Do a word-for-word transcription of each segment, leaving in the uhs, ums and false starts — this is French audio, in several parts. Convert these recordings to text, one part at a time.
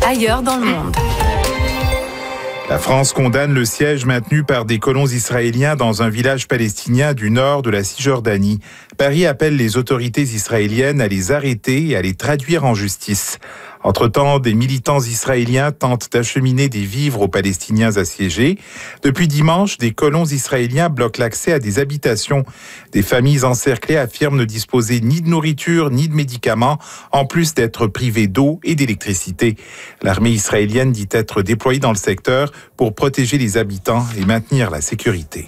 ailleurs dans le monde. La France condamne le siège maintenu par des colons israéliens dans un village palestinien du nord de la Cisjordanie. Paris appelle les autorités israéliennes à les arrêter et à les traduire en justice. Entre-temps, des militants israéliens tentent d'acheminer des vivres aux Palestiniens assiégés. Depuis dimanche, des colons israéliens bloquent l'accès à des habitations. Des familles encerclées affirment ne disposer ni de nourriture ni de médicaments, en plus d'être privées d'eau et d'électricité. L'armée israélienne dit être déployée dans le secteur pour protéger les habitants et maintenir la sécurité.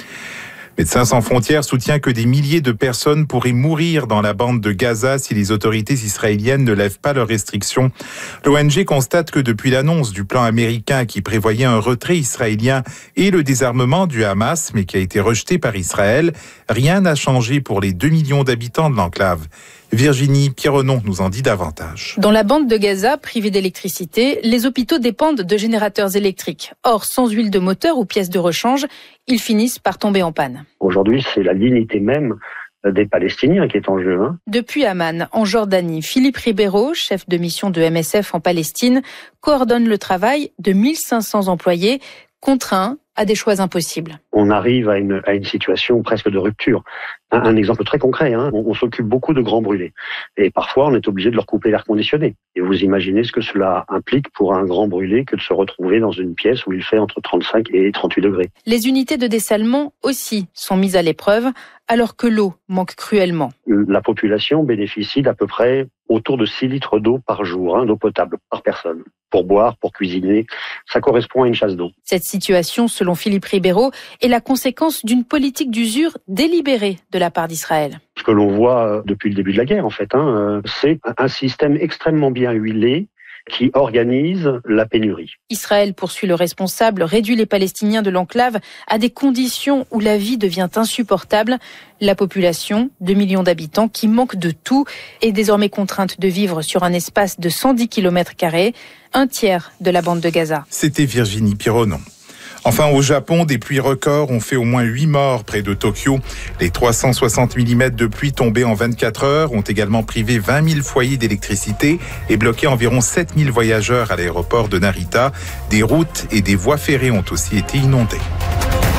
Médecins sans frontières soutient que des milliers de personnes pourraient mourir dans la bande de Gaza si les autorités israéliennes ne lèvent pas leurs restrictions. L'O N G constate que depuis l'annonce du plan américain qui prévoyait un retrait israélien et le désarmement du Hamas, mais qui a été rejeté par Israël, rien n'a changé pour les deux millions d'habitants de l'enclave. Virginie Pierronon nous en dit davantage. Dans la bande de Gaza, privée d'électricité, les hôpitaux dépendent de générateurs électriques. Or, sans huile de moteur ou pièces de rechange, ils finissent par tomber en panne. Aujourd'hui, c'est la dignité même des Palestiniens qui est en jeu. Hein. Depuis Amman, en Jordanie, Philippe Ribeiro, chef de mission de M S F en Palestine, coordonne le travail de mille cinq cents employés contraints à des choix impossibles. On arrive à une, à une situation presque de rupture. Un, un exemple très concret, hein, on, on s'occupe beaucoup de grands brûlés. Et parfois, on est obligé de leur couper l'air conditionné. Et vous imaginez ce que cela implique pour un grand brûlé que de se retrouver dans une pièce où il fait entre trente-cinq et trente-huit degrés. Les unités de dessalement aussi sont mises à l'épreuve, alors que l'eau manque cruellement. La population bénéficie d'à peu près autour de six litres d'eau par jour, hein, d'eau potable par personne. Pour boire, pour cuisiner, ça correspond à une chasse d'eau. Cette situation, selon Philippe Ribeiro, est la conséquence d'une politique d'usure délibérée de la part d'Israël. Ce que l'on voit depuis le début de la guerre, en fait, hein, c'est un système extrêmement bien huilé qui organise la pénurie. Israël poursuit le responsable, réduit les Palestiniens de l'enclave à des conditions où la vie devient insupportable. La population, deux millions d'habitants, qui manque de tout, est désormais contrainte de vivre sur un espace de cent dix kilomètres carrés, un tiers de la bande de Gaza. C'était Virginie Pierronon. Enfin, au Japon, des pluies records ont fait au moins huit morts près de Tokyo. Les trois cent soixante millimètres de pluie tombés en vingt-quatre heures ont également privé vingt mille foyers d'électricité et bloqué environ sept mille voyageurs à l'aéroport de Narita. Des routes et des voies ferrées ont aussi été inondées.